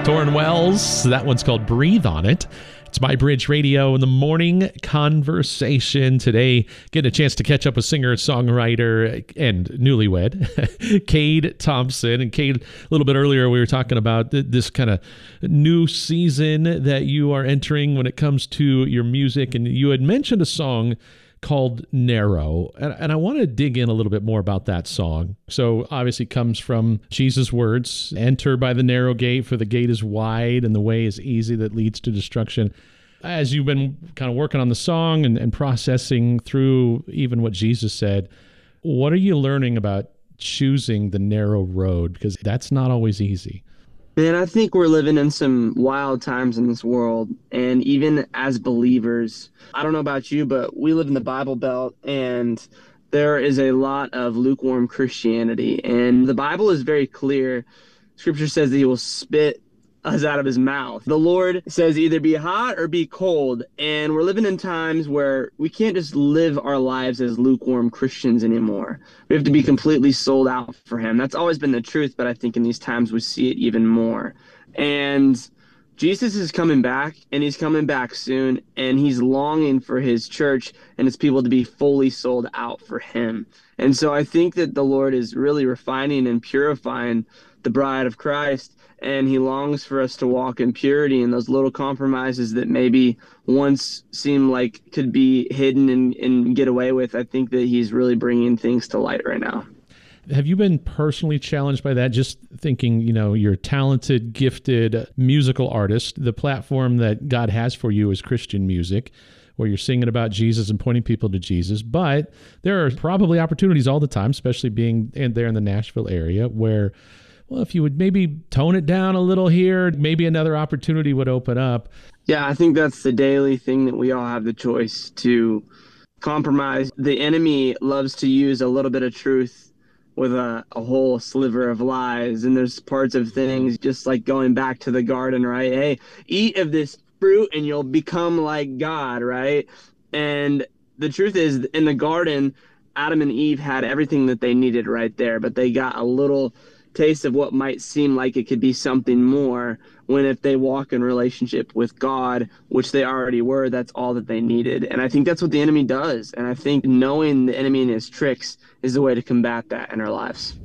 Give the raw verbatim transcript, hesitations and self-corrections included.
Torrin Wells. That one's called Breathe on It. It's My Bridge Radio in the morning conversation. Today, getting a chance to catch up with singer, songwriter, and newlywed, Cade Thompson. And Cade, a little bit earlier, we were talking about th- this kind of new season that you are entering when it comes to your music. And you had mentioned a song called Narrow. And, and I want to dig in a little bit more about that song. So obviously it comes from Jesus' words, enter by the narrow gate, for the gate is wide and the way is easy that leads to destruction. As you've been kind of working on the song and, and processing through even what Jesus said, what are you learning about choosing the narrow road? Because that's not always easy. Man, I think we're living in some wild times in this world. And even as believers, I don't know about you, but we live in the Bible Belt, and there is a lot of lukewarm Christianity. And the Bible is very clear. Scripture says that he will spit us out of his mouth. The Lord says either be hot or be cold. And we're living in times where we can't just live our lives as lukewarm Christians anymore. We have to be completely sold out for him. That's always been the truth, but I think in these times we see it even more. And Jesus is coming back, and he's coming back soon, and he's longing for his church and his people to be fully sold out for him. And so I think that the Lord is really refining and purifying the bride of Christ, and he longs for us to walk in purity, and those little compromises that maybe once seemed like could be hidden and, and get away with. I think that he's really bringing things to light right now. Have you been personally challenged by that? Just thinking, you know, you're a talented, gifted musical artist. The platform that God has for you is Christian music, where you're singing about Jesus and pointing people to Jesus. But there are probably opportunities all the time, especially being in there in the Nashville area, where, well, if you would maybe tone it down a little here, maybe another opportunity would open up. Yeah, I think that's the daily thing that we all have the choice to compromise. The enemy loves to use a little bit of truth with a, a whole sliver of lies. And there's parts of things, just like going back to the garden, right? Hey, eat of this fruit and you'll become like God, right? And the truth is, in the garden, Adam and Eve had everything that they needed right there, but they got a little taste of what might seem like it could be something more, when if they walk in relationship with God, which they already were, that's all that they needed. And I think that's what the enemy does. And I think knowing the enemy and his tricks is the way to combat that in our lives.